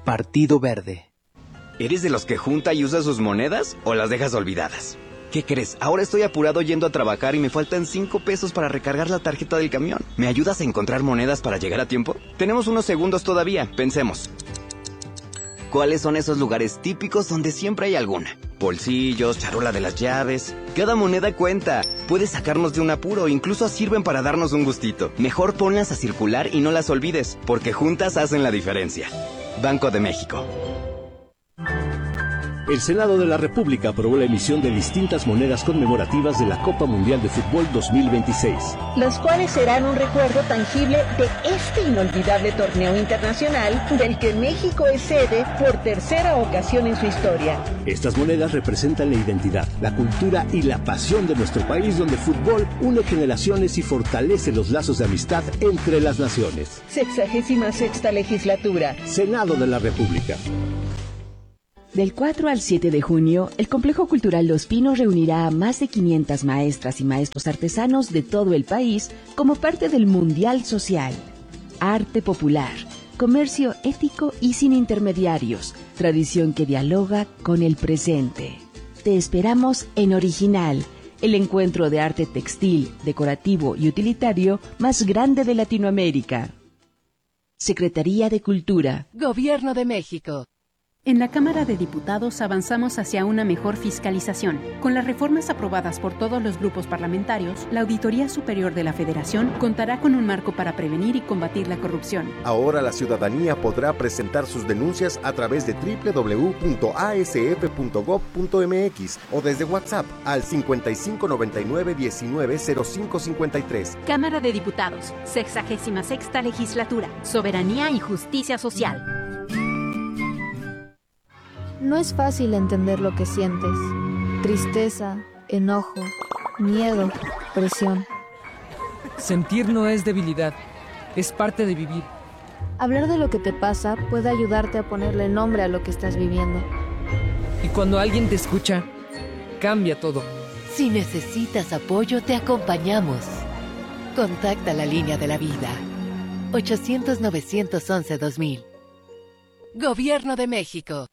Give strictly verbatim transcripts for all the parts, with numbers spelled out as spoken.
Partido Verde. ¿Eres de los que junta y usa sus monedas o las dejas olvidadas? ¿Qué crees? Ahora estoy apurado yendo a trabajar y me faltan cinco pesos para recargar la tarjeta del camión. ¿Me ayudas a encontrar monedas para llegar a tiempo? Tenemos unos segundos todavía, pensemos. ¿Cuáles son esos lugares típicos donde siempre hay alguna? Bolsillos, charola de las llaves. Cada moneda cuenta. Puede sacarnos de un apuro, incluso sirven para darnos un gustito. Mejor ponlas a circular y no las olvides, porque juntas hacen la diferencia. Banco de México. El Senado de la República aprobó la emisión de distintas monedas conmemorativas de la Copa Mundial de Fútbol dos mil veintiséis. Las cuales serán un recuerdo tangible de este inolvidable torneo internacional del que México es sede por tercera ocasión en su historia. Estas monedas representan la identidad, la cultura y la pasión de nuestro país, donde el fútbol une generaciones y fortalece los lazos de amistad entre las naciones. Sexagésima sexta legislatura. Senado de la República. Del cuatro al siete de junio, el Complejo Cultural Los Pinos reunirá a más de quinientas maestras y maestros artesanos de todo el país como parte del Mundial Social. Arte popular, comercio ético y sin intermediarios, tradición que dialoga con el presente. Te esperamos en Original, el encuentro de arte textil, decorativo y utilitario más grande de Latinoamérica. Secretaría de Cultura. Gobierno de México. En la Cámara de Diputados avanzamos hacia una mejor fiscalización. Con las reformas aprobadas por todos los grupos parlamentarios, la Auditoría Superior de la Federación contará con un marco para prevenir y combatir la corrupción. Ahora la ciudadanía podrá presentar sus denuncias a través de doble u doble u doble u punto a s f punto gob punto m x o desde WhatsApp al cincuenta y cinco noventa y nueve diecinueve cero cinco cincuenta y tres. Cámara de Diputados, sexagésima sexta legislatura, soberanía y justicia social. No es fácil entender lo que sientes. Tristeza, enojo, miedo, presión. Sentir no es debilidad, es parte de vivir. Hablar de lo que te pasa puede ayudarte a ponerle nombre a lo que estás viviendo. Y cuando alguien te escucha, cambia todo. Si necesitas apoyo, te acompañamos. Contacta la línea de la vida. ochocientos novecientos once dos mil. Gobierno de México.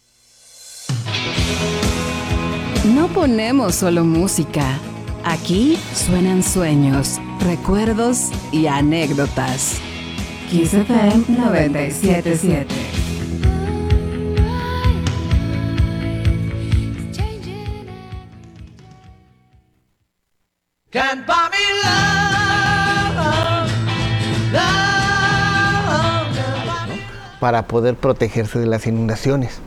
No ponemos solo música. Aquí suenan sueños, recuerdos y anécdotas. Kiss F M noventa y siete punto siete. Can't buy me love, love, love. Para poder protegerse de las inundaciones.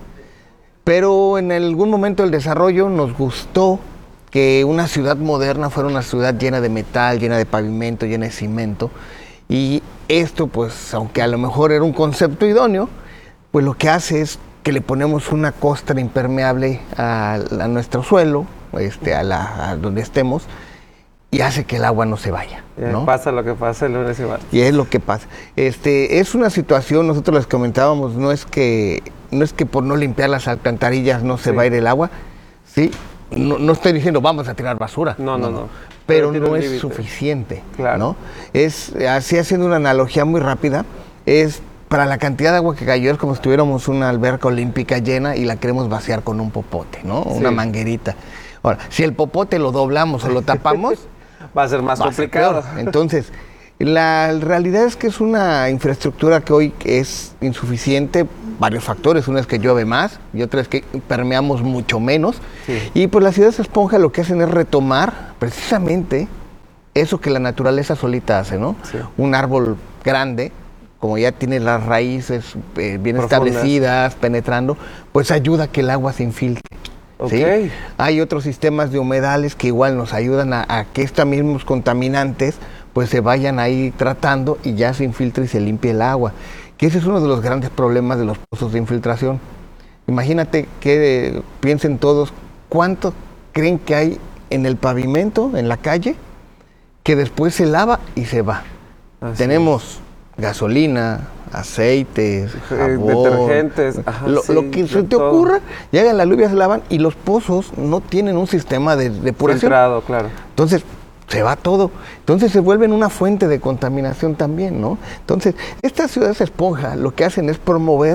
Pero en algún momento del desarrollo nos gustó que una ciudad moderna fuera una ciudad llena de metal, llena de pavimento, llena de cemento. Y esto, pues, aunque a lo mejor era un concepto idóneo, pues lo que hace es que le ponemos una costra impermeable a, a nuestro suelo, este, a, la, a donde estemos, y hace que el agua no se vaya, ¿no? Pasa lo que pasa el lunes y martes. Y es lo que pasa. Este, es una situación, nosotros les comentábamos, no es que no es que por no limpiar las alcantarillas no se sí. va a ir el agua, ¿sí? No, no estoy diciendo vamos a tirar basura. No, no, no. no. Pero, pero no es límite. suficiente, claro. ¿no? Es, así haciendo una analogía muy rápida, es para la cantidad de agua que cayó, es como si tuviéramos una alberca olímpica llena y la queremos vaciar con un popote, ¿no? Sí. Una manguerita. Ahora, si el popote lo doblamos o lo tapamos, va a ser más complicado. Ser Entonces, la realidad es que es una infraestructura que hoy es insuficiente, varios factores. Uno es que llueve más y otro es que permeamos mucho menos. Sí. Y pues las ciudades esponja lo que hacen es retomar precisamente eso que la naturaleza solita hace, ¿no? Sí. Un árbol grande, como ya tiene las raíces eh, bien Profundas. establecidas, penetrando, pues ayuda a que el agua se infiltre. Okay. ¿Sí? Hay otros sistemas de humedales que igual nos ayudan a, a que estos mismos contaminantes pues se vayan ahí tratando y ya se infiltre y se limpie el agua. Que ese es uno de los grandes problemas de los pozos de infiltración. Imagínate que eh, piensen todos, ¿cuánto creen que hay en el pavimento, en la calle, que después se lava y se va? Así Tenemos es. gasolina, aceites, jabón, detergentes, ajá, lo, sí, lo que se te todo. ocurra, llegan las lluvias, se lavan y los pozos no tienen un sistema de depuración. Filtrado, claro. Entonces, se va todo. Entonces se vuelven una fuente de contaminación también, ¿no? Entonces, estas ciudades esponja lo que hacen es promover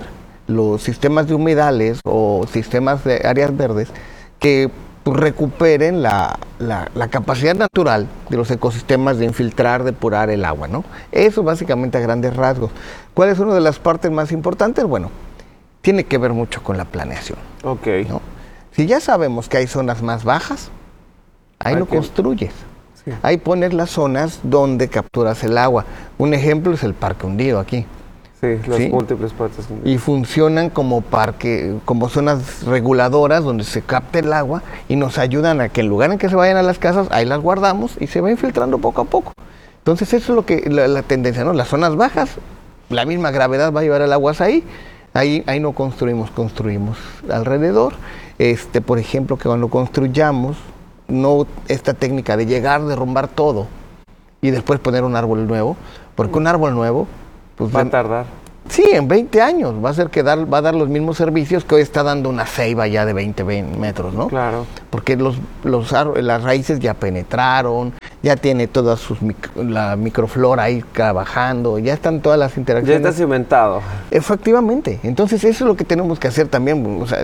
los sistemas de humedales o sistemas de áreas verdes que pues, recuperen la, la, la capacidad natural de los ecosistemas de infiltrar, depurar el agua, ¿no? Eso básicamente a grandes rasgos. ¿Cuál es una de las partes más importantes? Bueno, tiene que ver mucho con la planeación. Ok. ¿No? Si ya sabemos que hay zonas más bajas, ahí Hay no que- construyes. Sí. Ahí pones las zonas donde capturas el agua. Un ejemplo es el Parque Hundido aquí. Sí, los Sí. múltiples partes. Y funcionan como parque, como zonas reguladoras donde se capta el agua y nos ayudan a que en lugar en que se vayan a las casas, ahí las guardamos y se va infiltrando poco a poco. Entonces eso es lo que la, la tendencia, ¿no? Las zonas bajas, la misma gravedad va a llevar el agua hasta ahí. Ahí, ahí no construimos, construimos alrededor. Este, por ejemplo, que cuando construyamos, no esta técnica de llegar, derrumbar todo y después poner un árbol nuevo, porque un árbol nuevo pues, Va a en- tardar. sí, en veinte años va a ser que dar, va a dar los mismos servicios que hoy está dando una ceiba ya de veinte metros, ¿no? Claro. Porque los, los ar- las raíces ya penetraron, ya tiene toda sus mic- la microflora ahí trabajando, ya están todas las Ya interacciones. está cimentado. Efectivamente. Entonces eso es lo que tenemos que hacer también. O sea,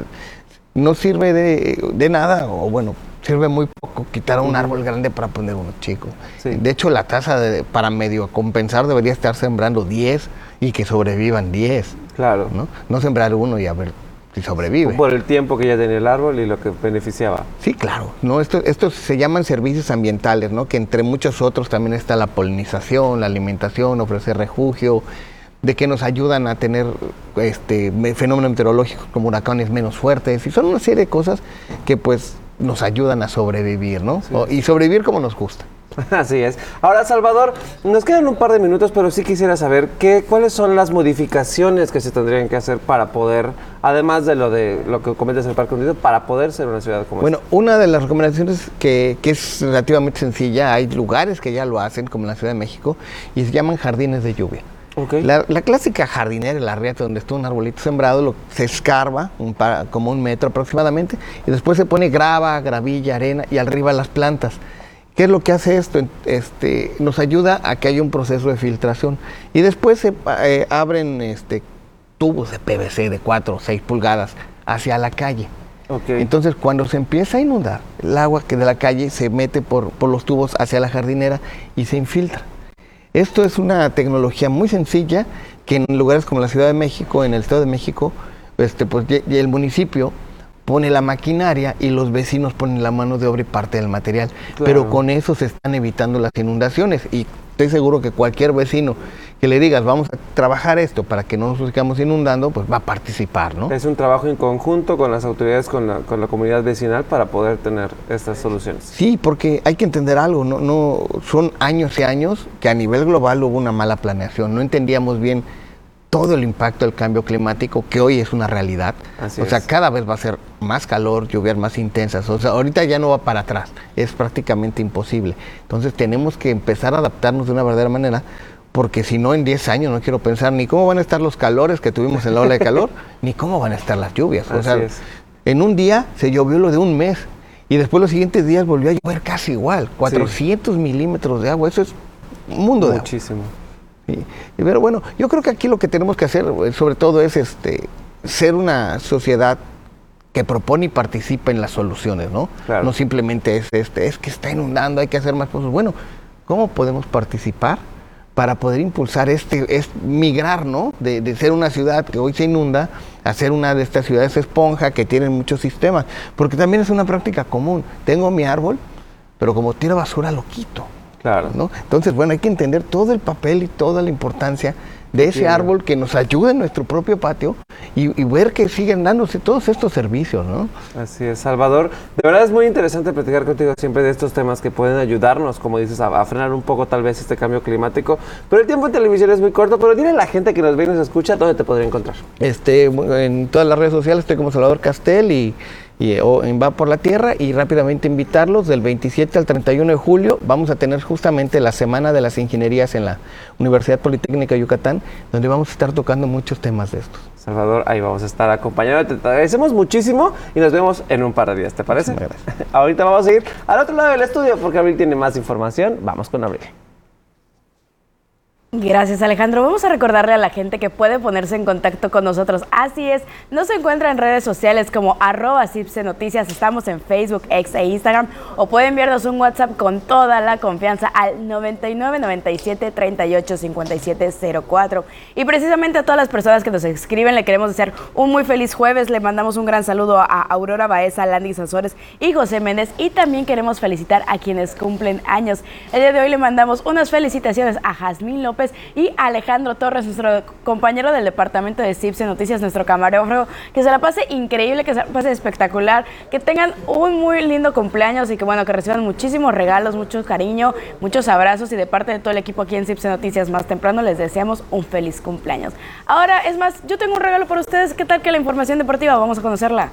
no sirve de, de nada, o bueno, sirve muy poco quitar un árbol grande para poner uno chico. Sí. De hecho, la tasa de, para medio compensar debería estar sembrando diez y que sobrevivan diez. Claro. ¿no? No sembrar uno y a ver si sobrevive. Por el tiempo que ya tenía el árbol y lo que beneficiaba. Sí, claro. No, esto, estos se llaman servicios ambientales, ¿no? Que entre muchos otros también está la polinización, la alimentación, ofrecer refugio, de que nos ayudan a tener este me- fenómenos meteorológicos como huracanes menos fuertes, y son una serie de cosas que pues nos ayudan a sobrevivir, ¿no? O- y sobrevivir como nos gusta. Así es. Ahora, Salvador, nos quedan un par de minutos, pero sí quisiera saber qué, cuáles son las modificaciones que se tendrían que hacer para poder, además de lo de lo que comentas en el Parque Hundido, para poder ser una ciudad como Bueno, una de las recomendaciones que, que es relativamente sencilla, hay lugares que ya lo hacen, como en la Ciudad de México, y se llaman jardines de lluvia. Okay. La, la clásica jardinera, la riata donde está un arbolito sembrado, lo, se escarba un pa- como un metro aproximadamente, y después se pone grava, gravilla, arena y arriba las plantas. ¿Qué es lo que hace esto? En- Este, nos ayuda a que haya un proceso de filtración. Y después se eh, abren este, tubos de P V C de cuatro o seis pulgadas hacia la calle. Okay. Entonces, cuando se empieza a inundar, el agua que de la calle se mete por, por los tubos hacia la jardinera y se infiltra. Esto es una tecnología muy sencilla que en lugares como la Ciudad de México, en el Estado de México, este, pues, y- y el municipio pone la maquinaria y los vecinos ponen la mano de obra y parte del material. Claro. Pero con eso se están evitando las inundaciones, y estoy seguro que cualquier vecino que le digas vamos a trabajar esto para que no nos sigamos inundando, pues va a participar, ¿no? Es un trabajo en conjunto con las autoridades, con la, con la comunidad vecinal para poder tener estas soluciones. Sí, porque hay que entender algo, no, no son años y años que a nivel global hubo una mala planeación, no entendíamos bien todo el impacto del cambio climático, que hoy es una realidad. Así o sea, es. cada vez va a ser más calor, lluvias más intensas. O sea, ahorita ya no va para atrás, es prácticamente imposible. Entonces tenemos que empezar a adaptarnos de una verdadera manera, porque si no, en diez años no quiero pensar ni cómo van a estar los calores que tuvimos en la ola de calor, ni cómo van a estar las lluvias. O Así sea, es. en un día se llovió lo de un mes, y después los siguientes días volvió a llover casi igual, cuatrocientos milímetros de agua. Eso es un mundo de agua. Muchísimo. Sí. Y Pero bueno, yo creo que aquí lo que tenemos que hacer, eh, sobre todo, es este ser una sociedad que propone y participa en las soluciones, ¿no? Claro. No simplemente es este, es que está inundando, hay que hacer más cosas. Bueno, ¿cómo podemos participar para poder impulsar este, es migrar, ¿no? De, de ser una ciudad que hoy se inunda a ser una de estas ciudades esponja que tienen muchos sistemas, porque también es una práctica común. Tengo mi árbol, pero como tiro basura lo quito. Claro. ¿no? Entonces, bueno, hay que entender todo el papel y toda la importancia de ese Sí. árbol que nos ayuda en nuestro propio patio, y, y ver que siguen dándose todos estos servicios, ¿no? Así es, Salvador. De verdad es muy interesante platicar contigo siempre de estos temas que pueden ayudarnos, como dices, a, a frenar un poco tal vez este cambio climático. Pero el tiempo en televisión es muy corto, pero dile a la gente que nos ve y nos escucha dónde te podría encontrar. Este, bueno, en todas las redes sociales estoy como Salvador Castel, y, y o en Va por la Tierra, y rápidamente invitarlos, del veintisiete al treinta y uno de julio vamos a tener justamente la Semana de las Ingenierías en la Universidad Politécnica de Yucatán, donde vamos a estar tocando muchos temas de estos. Salvador, ahí vamos a estar acompañándote. Te agradecemos muchísimo y nos vemos en un par de días, ¿te parece? Muchísimas gracias. Ahorita vamos a ir al otro lado del estudio porque Abril tiene más información. Vamos con Abril. Gracias, Alejandro. Vamos a recordarle a la gente que puede ponerse en contacto con nosotros. Así es, nos encuentra en redes sociales como arroba Cipse Noticias. Estamos en Facebook, X e Instagram. O puede enviarnos un WhatsApp con toda la confianza al noventa y nueve, noventa y siete, treinta y ocho, cincuenta y siete cero cuatro. Y precisamente a todas las personas que nos escriben le queremos desear un muy feliz jueves. Le mandamos un gran saludo a Aurora Baeza, Landis Azores y José Méndez. Y también queremos felicitar a quienes cumplen años. El día de hoy le mandamos unas felicitaciones a Jazmín López y Alejandro Torres, nuestro compañero del departamento de Cipse Noticias, nuestro camarógrafo. Que se la pase increíble, que se la pase espectacular, que tengan un muy lindo cumpleaños y que bueno, que reciban muchísimos regalos, mucho cariño, muchos abrazos, y de parte de todo el equipo aquí en Cipse Noticias Más Temprano les deseamos un feliz cumpleaños. Ahora, es más, yo tengo un regalo para ustedes. ¿Qué tal que la información deportiva? Vamos a conocerla.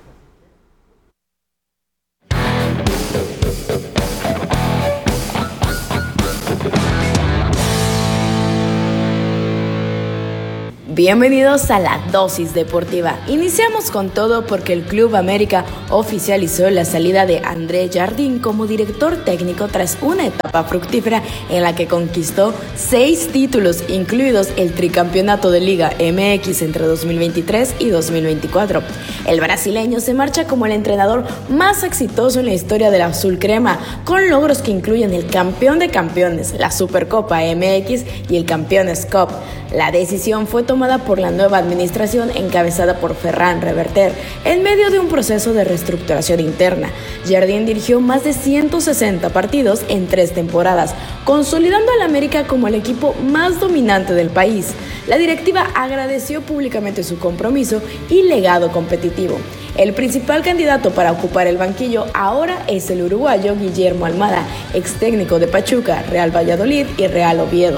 Bienvenidos a la dosis deportiva. Iniciamos con todo porque el Club América oficializó la salida de André Jardín como director técnico tras una etapa fructífera en la que conquistó seis títulos, incluidos el tricampeonato de Liga M X entre dos mil veintitrés y dos mil veinticuatro. El brasileño se marcha como el entrenador más exitoso en la historia del azul crema, con logros que incluyen el campeón de campeones, la Supercopa M X y el Campeones Cup. La decisión fue tomada por la nueva administración encabezada por Ferran Reverter en medio de un proceso de reestructuración interna. Jardín dirigió más de ciento sesenta partidos en tres temporadas, consolidando al América como el equipo más dominante del país. La directiva agradeció públicamente su compromiso y legado competitivo. El principal candidato para ocupar el banquillo ahora es el uruguayo Guillermo Almada, ex técnico de Pachuca, Real Valladolid y Real Oviedo.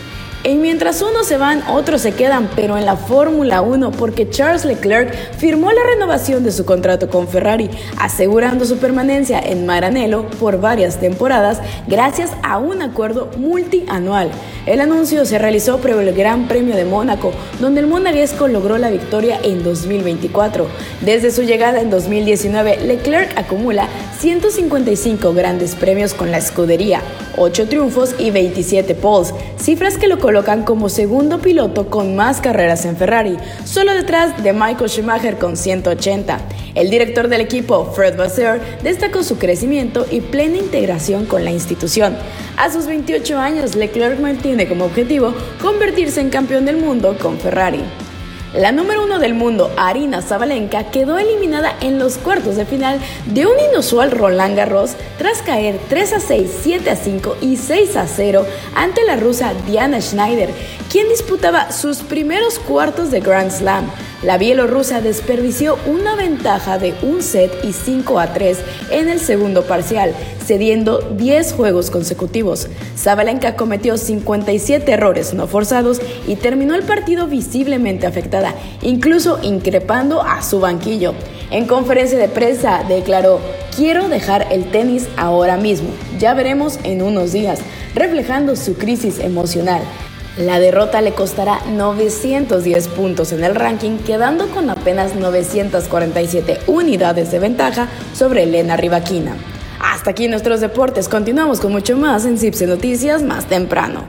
Y mientras unos se van, otros se quedan, pero en la Fórmula uno, porque Charles Leclerc firmó la renovación de su contrato con Ferrari, asegurando su permanencia en Maranello por varias temporadas gracias a un acuerdo multianual. El anuncio se realizó previo al Gran Premio de Mónaco, donde el monegasco logró la victoria en dos mil veinticuatro. Desde su llegada en dos mil diecinueve, Leclerc acumula ciento cincuenta y cinco grandes premios con la escudería, ocho triunfos y veintisiete poles, cifras que lo colocan como segundo piloto con más carreras en Ferrari, solo detrás de Michael Schumacher con ciento ochenta. El director del equipo, Fred Vasseur, destacó su crecimiento y plena integración con la institución. A sus veintiocho años, Leclerc mantiene como objetivo convertirse en campeón del mundo con Ferrari. La número uno del mundo, Aryna Sabalenka, quedó eliminada en los cuartos de final de un inusual Roland Garros tras caer tres a seis, siete a cinco y seis a cero ante la rusa Diana Schneider, quien disputaba sus primeros cuartos de Grand Slam. La bielorrusa desperdició una ventaja de un set y cinco a tres en el segundo parcial, cediendo diez juegos consecutivos. Sabalenka cometió cincuenta y siete errores no forzados y terminó el partido visiblemente afectada, incluso increpando a su banquillo. En conferencia de prensa declaró: "Quiero dejar el tenis ahora mismo, ya veremos en unos días", reflejando su crisis emocional. La derrota le costará novecientos diez puntos en el ranking, quedando con apenas novecientas cuarenta y siete unidades de ventaja sobre Elena Rybakina. Hasta aquí nuestros deportes. Continuamos con mucho más en Cipse Noticias Más Temprano.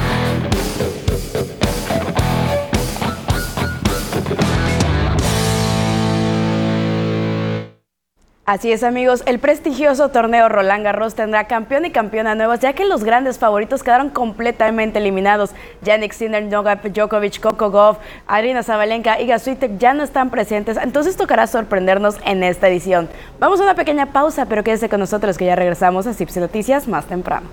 Así es, amigos, el prestigioso torneo Roland Garros tendrá campeón y campeona nuevos, ya que los grandes favoritos quedaron completamente eliminados. Jannik Sinner, Novak Djokovic, Coco Gauff, Aryna Sabalenka y Iga Swiatek ya no están presentes, entonces tocará sorprendernos en esta edición. Vamos a una pequeña pausa, pero quédese con nosotros que ya regresamos a Cipse Noticias Más Temprano.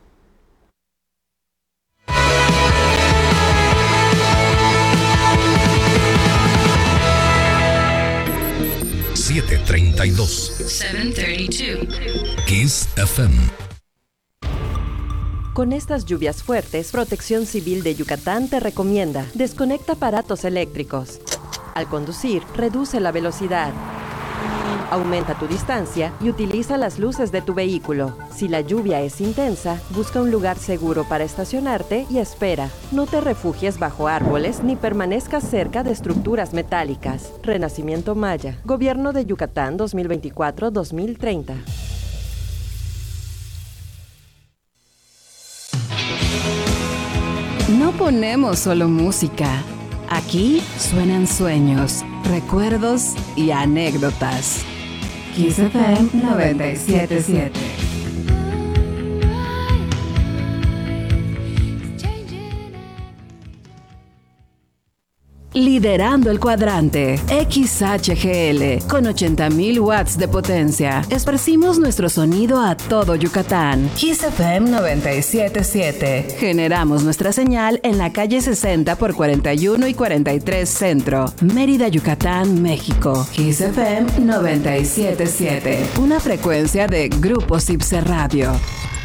siete treinta y dos. siete treinta y dos. Kiss F M. Con estas lluvias fuertes, Protección Civil de Yucatán te recomienda: desconecta aparatos eléctricos. Al conducir, reduce la velocidad. Aumenta tu distancia y utiliza las luces de tu vehículo. Si la lluvia es intensa, busca un lugar seguro para estacionarte y espera. No te refugies bajo árboles ni permanezcas cerca de estructuras metálicas. Renacimiento Maya. Gobierno de Yucatán dos mil veinticuatro a dos mil treinta. ponemos solo música. Aquí suenan sueños, recuerdos y anécdotas. Kiss F M noventa y siete punto siete. Liderando el cuadrante, X H G L, con ochenta mil watts de potencia. Esparcimos nuestro sonido a todo Yucatán. Kiss F M noventa y siete punto siete. Generamos nuestra señal en la calle sesenta por cuarenta y uno y cuarenta y tres Centro, Mérida, Yucatán, México. Kiss F M noventa y siete punto siete. Una frecuencia de Grupo Cipse Radio.